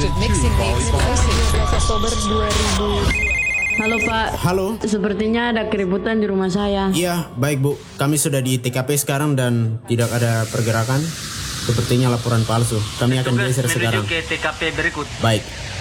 requested mixing needs pricing. 12 Oktober 2000. Halo Pak. Halo. Sepertinya ada keributan di rumah saya. Iya, baik Bu. Kami sudah di TKP sekarang dan tidak ada pergerakan. Sepertinya laporan palsu. Kami akan geser sekarang. Menuju ke TKP berikut. Baik.